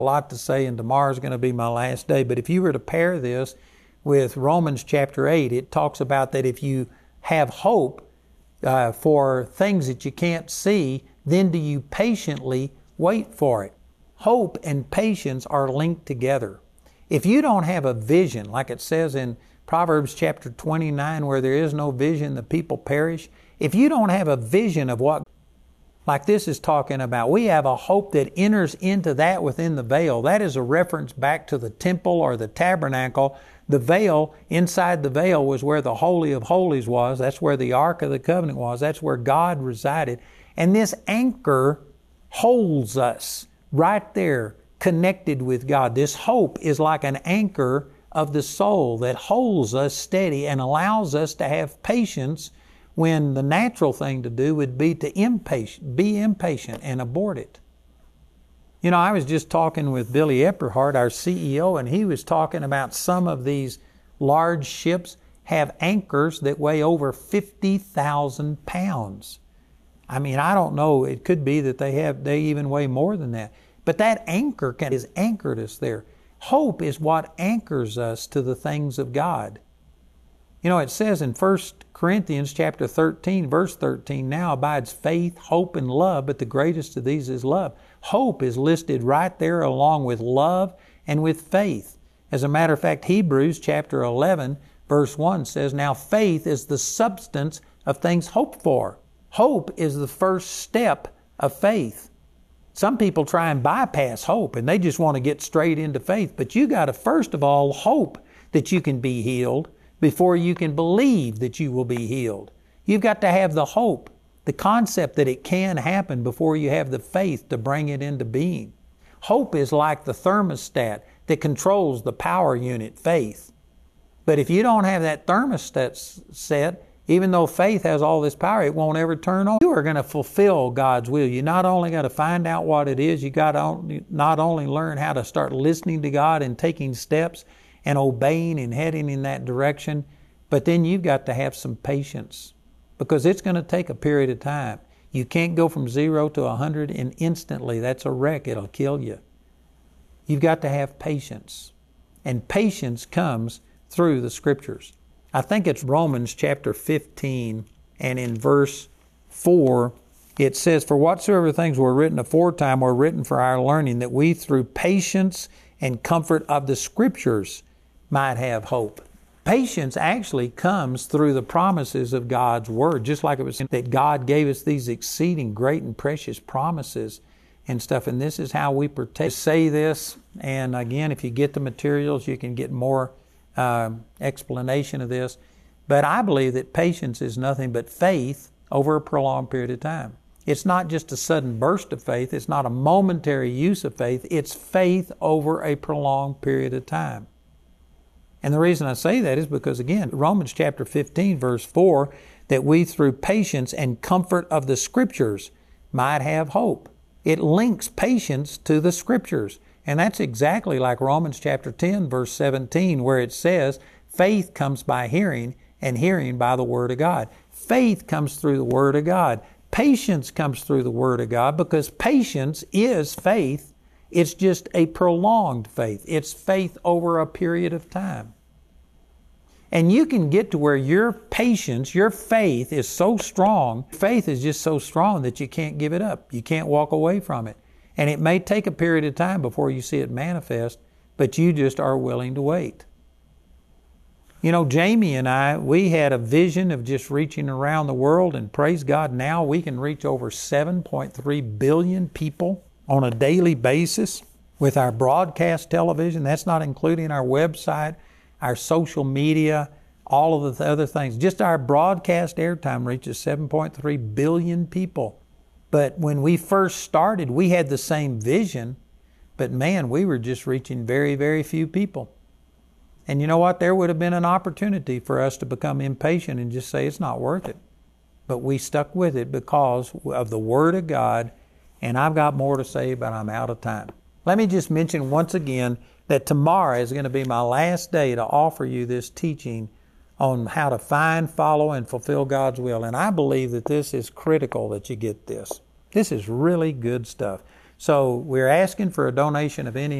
A lot to say, and tomorrow's going to be my last day. But if you were to pair this with Romans chapter 8, it talks about that if you have hope for things that you can't see, then do you patiently wait for it. Hope and patience are linked together. If you don't have a vision, like it says in Proverbs chapter 29, where there is no vision, the people perish. If you don't have a vision of what, like this is talking about, we have a hope that enters into that within the veil. That is a reference back to the temple or the tabernacle. The veil, inside the veil was where the Holy of Holies was. That's where the Ark of the Covenant was. That's where God resided. And this anchor holds us right there, connected with God. This hope is like an anchor of the soul that holds us steady and allows us to have patience when the natural thing to do would be to be impatient and abort it. You know, I was just talking with Billy Epperhart, our CEO, and he was talking about some of these large ships have anchors that weigh over 50,000 pounds. I mean, I don't know. It could be that they even weigh more than that. But that anchor is anchored us there. Hope is what anchors us to the things of God. You know, it says in 1 Corinthians chapter 13, verse 13, now abides faith, hope, and love, but the greatest of these is love. Hope is listed right there along with love and with faith. As a matter of fact, Hebrews chapter 11, verse 1 says, now faith is the substance of things hoped for. Hope is the first step of faith. Some people try and bypass hope and they just want to get straight into faith. But you got to first of all hope that you can be healed before you can believe that you will be healed. You've got to have the hope, the concept that it can happen before you have the faith to bring it into being. Hope is like the thermostat that controls the power unit, faith. But if you don't have that thermostat set, even though faith has all this power, it won't ever turn on. You are going to fulfill God's will. You not only got to find out what it is, you got to not only learn how to start listening to God and taking steps and obeying and heading in that direction, but then you've got to have some patience because it's going to take a period of time. You can't go from 0 to 100 and instantly. That's a wreck. It'll kill you. You've got to have patience. And patience comes through the Scriptures. I think it's Romans chapter 15, and in verse 4, it says, for whatsoever things were written aforetime were written for our learning, that we through patience and comfort of the Scriptures might have hope. Patience actually comes through the promises of God's Word, just like it was that God gave us these exceeding great and precious promises and stuff, and this is how we protect. Say this, and again, if you get the materials, you can get more explanation of this. But I believe that patience is nothing but faith over a prolonged period of time. It's not just a sudden burst of faith. It's not a momentary use of faith. It's faith over a prolonged period of time. And the reason I say that is because, again, Romans chapter 15, verse 4, that we through patience and comfort of the Scriptures might have hope. It links patience to the Scriptures. And that's exactly like Romans chapter 10, verse 17, where it says, faith comes by hearing, and hearing by the Word of God. Faith comes through the Word of God. Patience comes through the Word of God, because patience is faith. It's just a prolonged faith. It's faith over a period of time. And you can get to where your patience, your faith is so strong, faith is just so strong that you can't give it up. You can't walk away from it. And it may take a period of time before you see it manifest, but you just are willing to wait. You know, Jamie and I, we had a vision of just reaching around the world, and praise God, now we can reach over 7.3 billion people on a daily basis with our broadcast television. That's not including our website, our social media, all of the other things. Just our broadcast airtime reaches 7.3 billion people. But when we first started, we had the same vision, but man, we were just reaching very, very few people. And you know what? There would have been an opportunity for us to become impatient and just say it's not worth it. But we stuck with it because of the Word of God. And I've got more to say, but I'm out of time. Let me just mention once again that tomorrow is going to be my last day to offer you this teaching on how to find, follow, and fulfill God's will. And I believe that this is critical that you get this. This is really good stuff. So we're asking for a donation of any